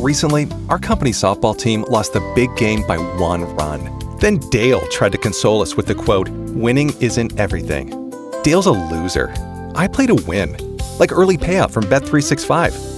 Recently, our company softball team lost the big game by 1 run. Then Dale tried to console us with the quote, "Winning isn't everything." Dale's a loser. I play to win, like early payout from Bet365.